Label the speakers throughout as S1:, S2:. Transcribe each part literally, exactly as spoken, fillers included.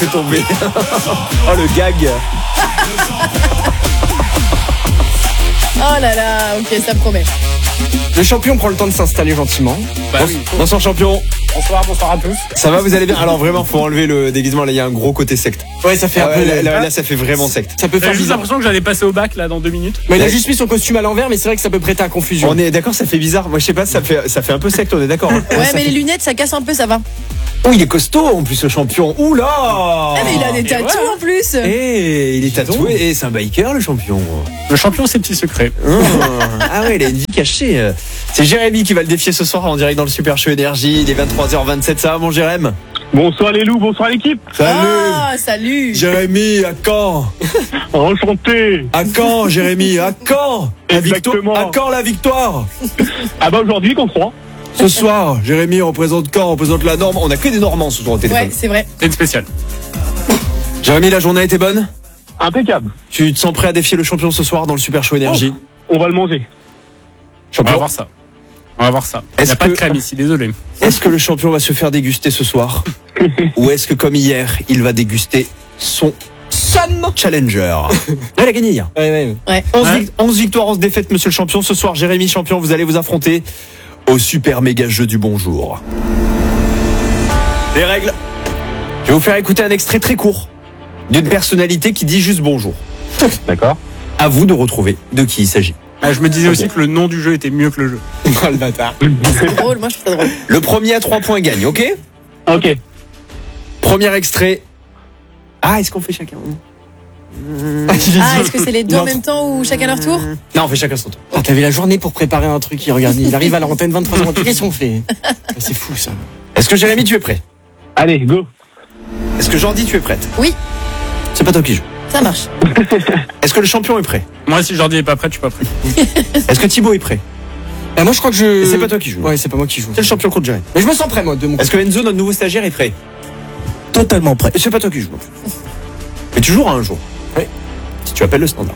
S1: est tombé. Oh le gag.
S2: Oh là là, ok, ça promet.
S3: Le champion prend le temps de s'installer gentiment.
S1: Bah oui. Bonsoir champion.
S3: Bonsoir, bonsoir à tous.
S1: Ça va, vous allez bien? Alors vraiment, faut enlever le déguisement. Là, il y a un gros côté secte.
S3: Ouais, ça fait
S1: Ah
S3: un
S1: ouais,
S3: peu.
S1: là, là, là, ça fait vraiment secte.
S3: Ça peut faire
S4: J'ai juste
S3: bizarre.
S4: l'impression que j'allais passer au bac là dans deux minutes.
S3: Mais il a juste mis son costume à l'envers, mais c'est vrai que ça peut prêter à confusion.
S1: On est d'accord, ça fait bizarre. Moi, je sais pas, ça fait, ça fait un peu secte. On est d'accord. Hein.
S2: Ouais, mais les lunettes, ça casse un peu, ça va.
S1: Oh, il est costaud en plus, le champion. Ouh là.
S2: Ah, mais il a des tatous
S4: ouais.
S2: en plus.
S1: Eh, il est tatoué. Et c'est un biker, le champion.
S4: Le champion, ses petits secrets.
S1: Ah ouais, il a une vie cachée. C'est Jérémy qui va le défier ce soir en direct dans le Super Show Énergie. Il est vingt-trois heures vingt-sept. Ça va, mon Jérémy?
S5: Bonsoir les loups, bonsoir l'équipe.
S2: Ah, salut.
S1: Jérémy, à quand?
S5: Enchanté.
S1: À quand, Jérémy? À quand la victoire?
S5: Exactement.
S1: À quand la victoire?
S5: Ah bah aujourd'hui contre trois.
S1: Ce soir, Jérémy représente quand? On représente la norme. On a que des Normands ce soir au téléphone.
S2: Ouais, c'est vrai.
S4: C'est une spéciale.
S1: Jérémy, la journée a été bonne?
S5: Impeccable.
S1: Tu te sens prêt à défier le champion ce soir dans le Super Show Énergie?
S5: On va le manger.
S4: On va
S1: Champion,
S4: voir ça. On va voir ça. Il n'y
S1: Est-ce
S4: a pas de
S1: que-
S4: crème ici, désolé.
S1: est-ce que le champion va se faire déguster ce soir? Ou est-ce que comme hier, il va déguster son son challenger? Elle a gagné hier.
S3: Ouais, ouais.
S1: onze,
S4: Ouais.
S1: vic- onze victoires, onze défaites, monsieur le champion. Ce soir, Jérémy champion, vous allez vous affronter au super méga jeu du bonjour. Les règles. Je vais vous faire écouter un extrait très court d'une personnalité qui dit juste bonjour.
S5: D'accord.
S1: À vous de retrouver de qui il s'agit.
S4: Ah, je me disais aussi que le nom du jeu était mieux que le jeu.
S3: Oh le bâtard.
S2: C'est drôle, moi je trouve ça drôle.
S1: Le premier à trois points gagne, ok?
S5: Ok.
S1: Premier extrait. Ah, est-ce qu'on fait chacun?
S2: Ah, est-ce que c'est les deux en même temps ou chacun leur tour?
S1: Non, on fait chacun son tour.
S3: Ah, t'avais la journée pour préparer un truc. Il regarde, il arrive à la antenne vingt-trois heures. Qu'est-ce qu'on fait? C'est fou ça.
S1: Est-ce que Jérémy, tu es prêt?
S5: Allez, go.
S1: Est-ce que Jordi, tu es prête?
S2: Oui,
S1: C'est pas toi qui joue.
S2: ça marche.
S1: Est-ce que le champion est prêt?
S4: Moi, si Jordi est pas prêt, je suis pas prêt.
S1: Est-ce que Thibaut est prêt?
S3: Ah, moi je crois que je.
S1: Et c'est pas toi qui joues.
S3: Ouais, c'est pas moi qui joue.
S1: C'est le champion contre Jérémy.
S3: Mais je me sens prêt moi de mon côté.
S1: Est-ce que Enzo, notre nouveau stagiaire, est prêt?
S3: Totalement prêt.
S1: Et c'est pas toi qui joues non plus. Mais tu joueras un jour.
S3: Oui.
S1: Si tu appelles le standard.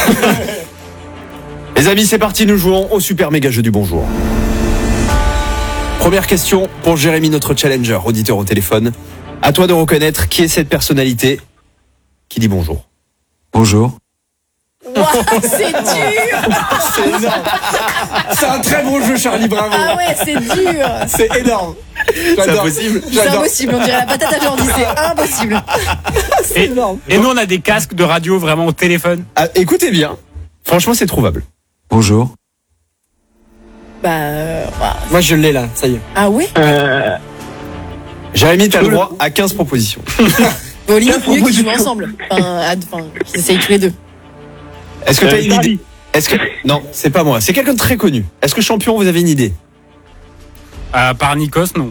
S1: Les amis, c'est parti, nous jouons au super méga jeu du bonjour. Première question pour Jérémy, notre challenger, auditeur au téléphone. À toi de reconnaître qui est cette personnalité qui dit bonjour.
S6: Bonjour.
S2: Ouah, c'est dur.
S3: C'est énorme. C'est un très bon jeu, Charlie, bravo.
S2: Ah ouais, c'est dur.
S3: C'est énorme.
S1: C'est
S3: J'adore.
S1: impossible.
S2: C'est
S3: J'adore.
S2: impossible, on dirait la patate à Jordi, c'est impossible.
S3: C'est énorme.
S4: Et nous, on a des casques de radio vraiment au téléphone.
S1: Ah, écoutez bien, franchement c'est trouvable.
S6: Bonjour.
S2: Bah, euh, ouah.
S3: Moi je l'ai là, ça y est.
S2: Ah ouais?
S5: Euh,
S1: Jérémy, t'as le droit à quinze propositions.
S2: Bon, limite mieux qu'ils jouent ensemble. Enfin, à- enfin, qu'ils essayent tous les deux.
S1: Est-ce que t'as
S5: euh,
S1: une idée?
S5: Charlie.
S1: Est-ce que non, c'est pas moi. C'est quelqu'un de très connu. Est-ce que champion, vous avez une idée?
S4: À part Nikos, non.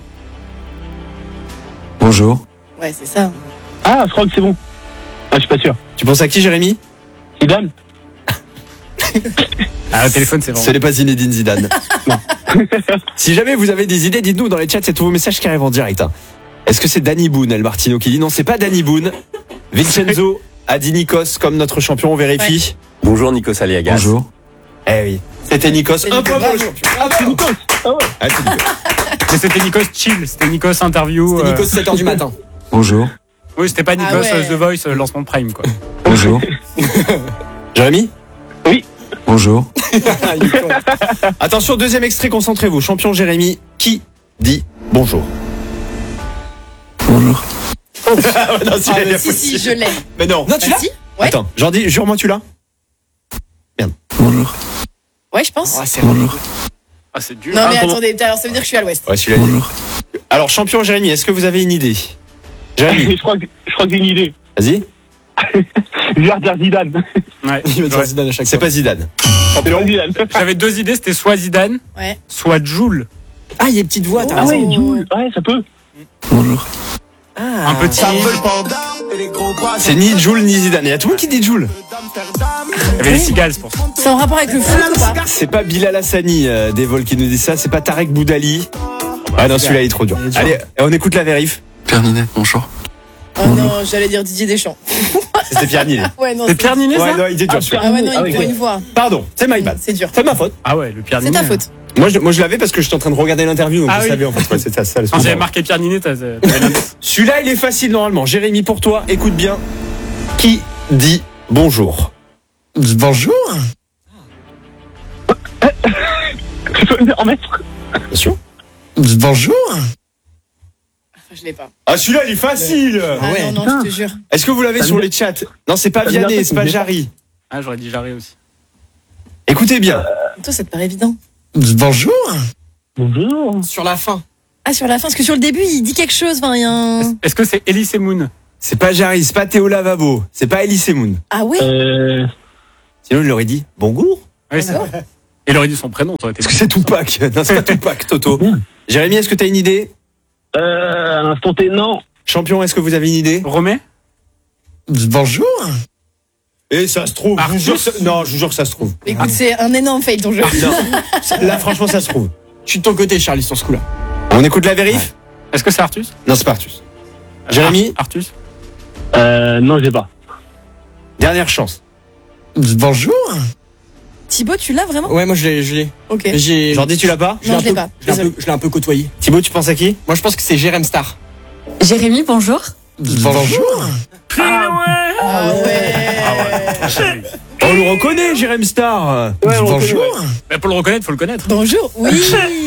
S6: Bonjour.
S2: Ouais, c'est ça.
S5: Ah, je crois que c'est bon. Ah, je suis pas sûr.
S1: Tu penses à qui, Jérémy?
S5: Zidane.
S4: Ah, le téléphone, c'est
S1: Ce
S4: vraiment.
S1: n'est pas Zinedine Zidane. Si jamais vous avez des idées, dites-nous dans les chats, c'est tous vos messages qui arrivent en direct. hein. Est-ce que c'est Danny Boone, El Martino qui dit non, c'est pas Danny Boone. Vincenzo a dit Nikos comme notre champion, on vérifie.
S7: Bonjour Nikos Aliagas.
S6: Bonjour.
S1: Eh oui, c'était Nikos.
S2: C'est
S1: Un point pour le
S2: Nikos.
S1: champion.
S5: Ah, c'est Nikos. Ah ouais.
S1: Ah, c'est Nikos.
S4: Mais c'était Nikos chill, c'était Nikos interview.
S3: C'était
S4: euh,
S3: Nico, sept heures du matin.
S6: Bonjour.
S4: Oui, c'était pas Nikos
S2: Ah ouais.
S4: euh, The Voice, euh, lancement de Prime, quoi.
S6: Bonjour.
S1: Jérémy?
S6: Bonjour.
S1: Attention, deuxième extrait, concentrez-vous. Champion Jérémy, qui dit bonjour?
S6: Bonjour.
S1: Non, si,
S3: Ah,
S1: elle est
S2: Si, si,
S1: impossible.
S2: je l'ai.
S1: Mais non.
S3: Non, tu
S2: Bah,
S3: l'as?
S2: si. Ouais.
S1: Attends, Jordi, jure-moi tu l'as.
S6: Bonjour.
S2: Ouais, je pense.
S3: Ah, c'est
S6: Bonjour.
S4: Ah, c'est dur.
S2: Non, mais
S5: Ah, pardon.
S2: attendez, alors ça veut dire que je suis à l'ouest.
S1: Ouais, celui-là. il est-
S6: Bonjour.
S1: Alors, champion Jérémy, est-ce que vous avez une idée? Jérémy,
S5: je crois que je crois que j'ai une idée.
S1: vas-y.
S5: Je vais dire Zidane.
S4: Ouais.
S3: Il va dire
S4: Ouais.
S3: Zidane à chaque
S1: C'est
S3: fois.
S1: pas Zidane.
S5: C'est pas Zidane.
S4: J'avais deux idées, c'était soit Zidane,
S2: Ouais.
S4: soit Joule.
S3: Ah, il y a une petite voix, t'as
S5: Ah
S3: raison.
S5: ouais, Jules. Ouais, ça peut.
S6: Bonjour.
S3: Ah.
S4: Un petit.
S1: C'est ni Jules ni Zidane. Il y a tout le monde qui dit Jules.
S4: Il y avait les cigales, c'est pour ça.
S2: C'est en rapport avec le foot ou pas?
S1: C'est pas Bilal Hassani euh, des vols qui nous dit ça. C'est pas Tarek Boudali. Ah non, celui-là il est trop dur.
S3: Il est dur.
S1: Allez, on écoute la vérif.
S6: Pierre Ninet, bonjour.
S2: Oh non, j'allais dire Didier Deschamps.
S1: C'était Pierre Ninet.
S2: Ouais, non.
S4: C'est Pierre Ninet,
S1: Ouais,
S4: ça
S1: non, il était dur celui-là.
S2: Ah ouais, non,
S5: Ah
S2: il
S5: oui,
S2: faut
S5: ok.
S2: une voix.
S1: Pardon, c'est my bad.
S2: C'est dur.
S1: C'est ma faute.
S4: Ah ouais, le Pierre
S2: C'est
S4: Ninet.
S2: ta faute.
S1: Moi, je, moi, je l'avais parce que j'étais en train de regarder l'interview, donc
S4: Ah
S1: je
S4: oui.
S1: savais en fait. Ouais, c'était ça. le
S4: Quand j'avais
S1: scandale.
S4: marqué Pierre Ninet, t'as- t'avais l'indice.
S1: Celui-là, il est facile normalement. Jérémy, pour toi, écoute bien. Qui dit bonjour?
S3: Bonjour.
S5: Tu peux me en mettre?
S1: Bien sûr.
S3: Bonjour.
S2: Je l'ai pas.
S1: Ah, celui-là, il est facile.
S2: Ah
S3: ouais.
S2: non, non, je te jure.
S1: Est-ce que vous l'avez
S5: Ça me
S1: sur
S5: dit-
S1: les chats? Non, c'est pas
S5: Ça me dit un
S1: Vianney,
S5: truc,
S1: c'est pas
S5: mais-
S1: Jarry.
S4: Ah, j'aurais dit Jarry aussi.
S1: Écoutez bien.
S2: Toi, ça te paraît évident.
S3: Bonjour.
S5: Bonjour.
S3: Sur la fin.
S2: Ah, sur la fin, parce que sur le début, il dit quelque chose. Enfin, il y a un.
S4: Est-ce que c'est Elise Moon?
S1: C'est pas Jarry, c'est pas Théo Lavabo, c'est pas Elise Moon.
S2: Ah ouais.
S5: Euh,
S1: Sinon, il aurait dit bonjour.
S4: Oui, c'est vrai. Il aurait dit son prénom, ça aurait été.
S1: Est-ce que c'est Tupac? Non, c'est pas Tupac, Toto. Jérémy, est-ce que t'as une idée?
S5: euh, à l'instant T, non.
S1: Champion, est-ce que vous avez une idée?
S4: Romet?
S3: Bonjour.
S1: Et ça se trouve. Je vous jure que ça- Non, je vous jure que ça se trouve.
S2: Écoute, c'est un énorme fail ton jeu.
S1: Non. Là, franchement, ça se trouve.
S3: Je suis de ton côté, Charlie, sur ce coup-là.
S1: On écoute la vérif?
S4: Est-ce que c'est Artus?
S1: Non, c'est pas Artus. Jérémy?
S4: Ar- Artus?
S5: Euh, non, je l'ai pas.
S1: Dernière chance.
S3: Bonjour.
S2: Thibaut, tu l'as vraiment?
S3: Ouais, moi je l'ai. Je l'ai.
S2: Ok.
S3: Mais j'ai.
S1: Jordi, tu l'as pas?
S3: je l'ai
S2: Non,
S3: un
S2: je l'ai
S3: peu-
S2: pas.
S3: Je l'ai un
S2: Désolé.
S3: peu- je l'ai un peu côtoyé.
S1: Thibaut, tu penses à qui?
S3: Moi, je pense que c'est Jérém Star.
S7: Jérémy, bonjour.
S3: Bonjour.
S2: Ah ouais.
S1: On le reconnaît, Jérém Star.
S5: Ouais, on
S3: Bonjour.
S5: reconnaît, ouais.
S4: Mais pour le reconnaître, faut le connaître.
S2: Bonjour. Oui.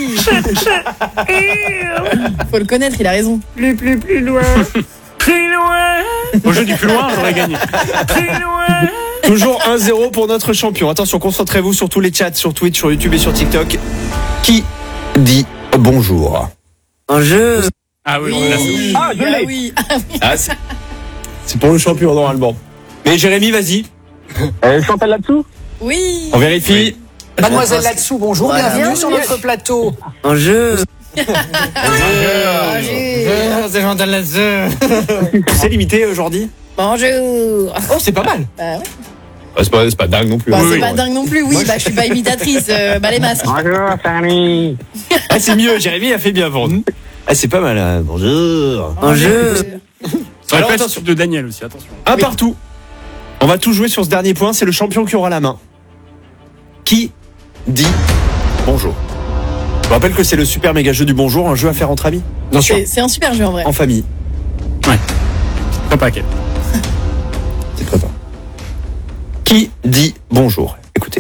S2: Faut le connaître, il a raison.
S4: Plus, plus, plus loin. Plus loin. Au jeu du plus loin, j'aurais gagné. Plus loin.
S1: Toujours un zéro pour notre champion. Attention, concentrez-vous sur tous les chats, sur Twitch, sur YouTube et sur TikTok. Qui dit bonjour?
S3: Bonjour.
S4: Ah oui, on l'a fait.
S5: Ah, je
S2: Ah
S5: l'ai.
S2: oui.
S1: Ah, c'est c'est pour le champion normalement. Mais Jérémy, vas-y.
S5: Euh, Chantal là-dessous?
S2: Oui.
S1: On vérifie.
S3: Mademoiselle là-dessous, bonjour.
S2: Voilà.
S3: Bienvenue sur notre plateau. Bonjour.
S2: Bonjour.
S3: C'est Chantal là-dessous.
S1: C'est limité aujourd'hui?
S2: Bonjour.
S3: Oh, c'est pas mal.
S2: Bah ouais.
S1: C'est pas, c'est pas dingue non plus.
S2: Bah,
S1: Oui,
S2: c'est
S1: oui.
S2: pas dingue non plus. Oui, bah je suis pas imitatrice. Euh, bah les masques.
S5: Bonjour, Fanny.
S1: Ah, c'est mieux, Jérémy a fait bien vendre. Ah, c'est pas mal. hein. Bonjour.
S3: Bonjour.
S4: Ça aurait
S1: Alors,
S4: pu être
S1: attention.
S4: celui de Daniel aussi, attention.
S1: Un partout. On va tout jouer sur ce dernier point. C'est le champion qui aura la main. Qui dit bonjour? Je vous rappelle que c'est le super méga jeu du bonjour, un jeu à faire entre amis,
S3: Bien sûr.
S2: C'est c'est un super jeu en vrai.
S1: en famille.
S4: Pas paquet.
S1: C'est très bien. Qui dit bonjour? Écoutez.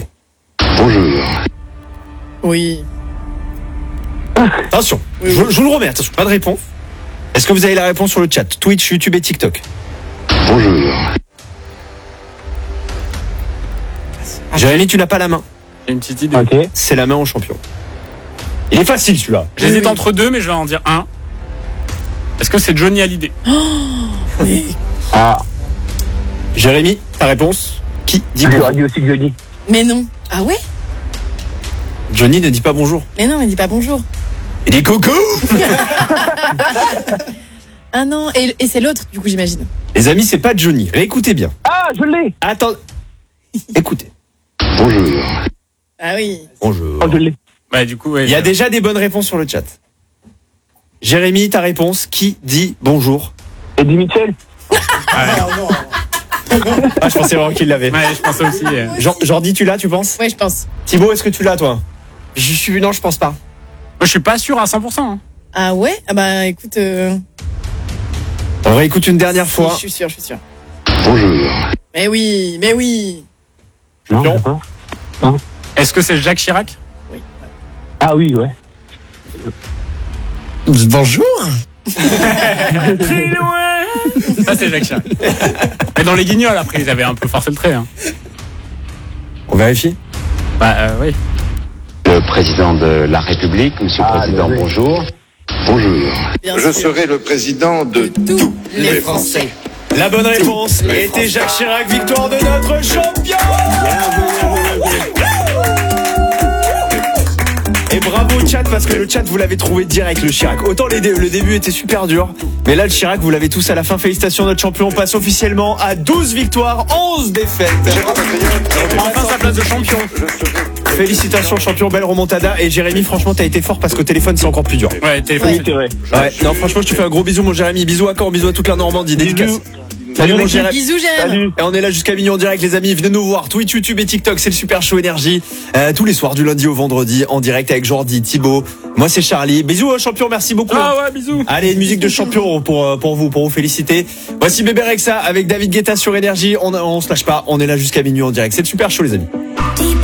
S2: Oui.
S1: Attention, je, je vous le remets, attention, pas de réponse. Est-ce que vous avez la réponse sur le chat? Twitch, YouTube et TikTok. Jérémy, tu n'as pas la main.
S4: J'ai une petite idée.
S5: Ok.
S1: C'est la main au champion. Il est facile celui-là.
S4: J'hésite entre deux, mais je vais en dire un. Est-ce que c'est Johnny Hallyday?
S5: Ah,
S1: Jérémy, ta réponse? Qui dit
S5: j'aurais
S1: bonjour?
S5: dit aussi Johnny.
S2: Mais non. Ah ouais?
S1: Johnny ne dit pas bonjour.
S2: Mais non, mais dis pas bonjour.
S1: Il est coco.
S2: Ah non. Et, et c'est l'autre, du coup, j'imagine.
S1: Les amis, c'est pas Johnny. Réécoutez bien.
S5: Ah, je l'ai.
S1: Attends. Écoutez.
S2: Ah oui.
S1: Bonjour.
S5: Oh, je l'ai.
S4: Bah, du coup, ouais.
S1: Il y a
S4: je-
S1: déjà des bonnes réponses sur le chat. Jérémy, ta réponse? Qui dit bonjour?
S5: Eddie Mitchell.
S1: Ah, je pensais vraiment qu'il l'avait.
S4: Ouais, je pensais aussi. euh.
S1: Jean- Jordi, tu l'as, tu penses?
S2: Ouais, je pense.
S1: Thibaut, est-ce que tu l'as, toi?
S3: Je suis. Non, je pense pas.
S4: Moi, je suis pas sûr à cent pour cent. hein.
S2: Ah ouais? Ah bah écoute. Euh...
S1: On réécoute une dernière
S2: si,
S1: fois.
S2: je suis sûr, je suis sûr. Mais oui, mais oui.
S5: Non,
S1: Non.
S5: je sais pas.
S4: Est-ce que c'est Jacques Chirac?
S5: Ah oui, ouais.
S3: Bonjour.
S4: Plus loin. Ça, c'est Jacques Chirac. Mais dans les Guignols, après, ils avaient un peu forcé le trait. Hein.
S1: On vérifie?
S4: Bah, euh, oui.
S8: Le président de la République, Monsieur le
S5: Ah,
S8: Président,
S5: oui.
S8: bonjour. Bonjour.
S2: Bien
S9: Je
S2: sûr.
S9: serai le président de
S2: Tous les Français.
S1: La bonne réponse était Jacques Chirac, victoire de notre champion. Et bravo chat, parce que le chat vous l'avez trouvé direct, le Chirac. Autant les dé- le début était super dur, mais là le Chirac vous l'avez tous à la fin. Félicitations, notre champion passe officiellement à douze victoires, onze défaites.
S4: Enfin, sa place de champion.
S1: Félicitations champion, belle remontada. Et Jérémy, franchement t'as été fort parce qu'au téléphone c'est encore plus dur.
S4: Ouais, téléphone.
S5: Oui, c'est vrai.
S1: Ouais, non franchement je te fais un gros bisou mon Jérémy, bisous à Caen, bisous à toute la Normandie, dédicace. Salut mon Jérém.
S2: Bisous, Jérém.
S5: Salut.
S1: Et on est là jusqu'à minuit en direct les amis, venez nous voir, Twitch, YouTube et TikTok, c'est le Super Show Énergie, euh, tous les soirs du lundi au vendredi en direct avec Jordi, Thibaut, moi c'est Charlie. Bisous euh, champion, merci beaucoup.
S4: Ah ouais, bisous.
S1: Allez, une musique de champion pour euh, pour vous, pour vous féliciter. Voici Bébé Rexha avec David Guetta sur Énergie, on, on se lâche pas, on est là jusqu'à minuit en direct, c'est le Super Show les amis.
S9: Deep